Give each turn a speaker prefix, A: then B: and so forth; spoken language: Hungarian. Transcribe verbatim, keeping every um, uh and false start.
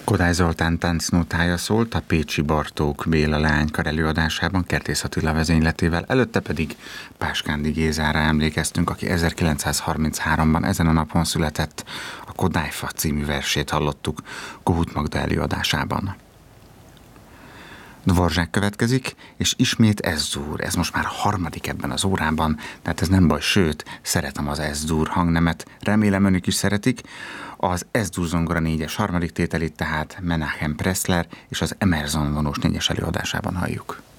A: Kodály Zoltán táncnótája szólt a pécsi Bartók Béla leánykar előadásában Kertész Attila vezényletével, előtte pedig Páskándi Gézára emlékeztünk, aki ezerkilencszázharmincháromban ezen a napon született. A Kodályfa című versét hallottuk Kohut Magda előadásában. Dvorzsák következik, és ismét ez-dur. Ez most már a harmadik ebben az órában, tehát ez nem baj, sőt, szeretem az ez-dur hangnemet, remélem önök is szeretik. Az ez-dur zongora négyes harmadik tételét tehát Menachem Pressler és az Emerson vonós négyes előadásában halljuk.